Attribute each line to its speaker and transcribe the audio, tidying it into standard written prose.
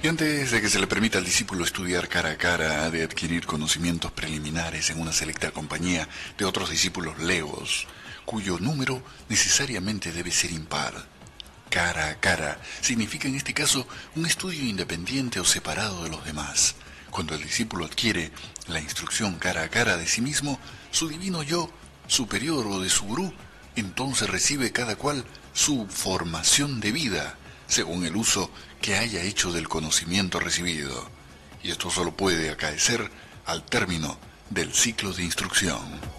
Speaker 1: Y antes de que se le permita al discípulo estudiar cara a cara, ha de adquirir conocimientos preliminares en una selecta compañía de otros discípulos legos, cuyo número necesariamente debe ser impar. Cara a cara significa en este caso un estudio independiente o separado de los demás. Cuando el discípulo adquiere la instrucción cara a cara de sí mismo, su divino yo, superior o de su gurú, entonces recibe cada cual su formación de vida, según el uso que haya hecho del conocimiento recibido. Y esto solo puede acaecer al término del ciclo de instrucción.